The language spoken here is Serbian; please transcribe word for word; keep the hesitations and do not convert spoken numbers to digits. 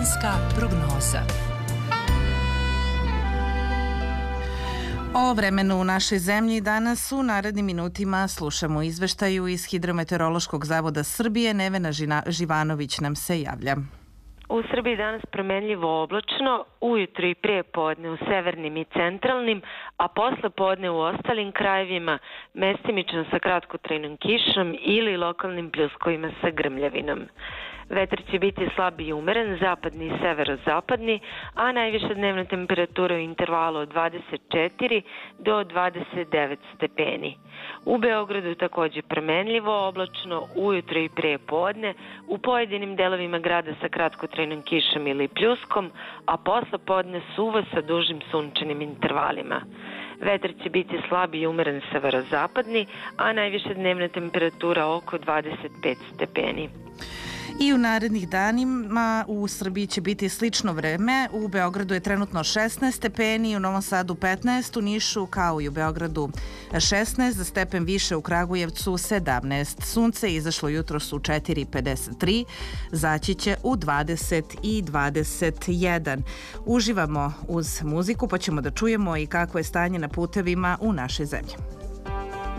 Vremenska prognoza. O vremenu u našoj zemlji danas u narednim minutima slušamo izveštaju iz Hidrometeorološkog zavoda Srbije. Nevena Živanović nam se javlja. U Srbiji danas promenljivo oblačno, ujutro i prije podne u severnim i centralnim, a posle podne u ostalim krajevima, mestimično sa kratkotrajnom kišom ili lokalnim pljuskovima sa grmljavinom. Vetar će biti slab i umeren, zapadni i severozapadni, a najviša dnevna temperatura u intervalu od dvadeset četiri do dvadeset devet stepeni. U Beogradu takođe promenljivo oblačno, ujutro i prije podne, u pojedinim delovima grada sa kratkotrajnom kišom ili pljuskom, a posle podne suvo sa dužim sunčanim intervalima. Vetar će biti slab i umeren severozapadni, a najviša dnevna temperatura oko dvadeset pet stepeni. I u narednih danima u Srbiji će biti slično vreme. U Beogradu je trenutno šesnaest stepeni, u Novom Sadu petnaest, u Nišu kao i u Beogradu šesnaest, za stepen više u Kragujevcu sedamnaest. Sunce je izašlo jutros u četiri pedeset tri, zaći će u dvadeset i dvadeset jedan. Uživamo uz muziku pa ćemo da čujemo i kako je stanje na putevima u našoj zemlji.